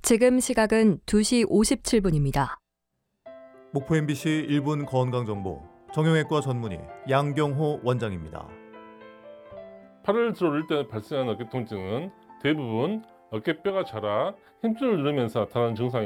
지금 시각은 2시 57분입니다. 목포 MBC 1분 건강정보 정형외과 전문의 양경호 원장입니다. 팔을 들어 올릴 때 발생하는 어깨 통증은 대부분 어깨뼈가 자라 힘줄을 잃으면서 나타나는 증상입니다.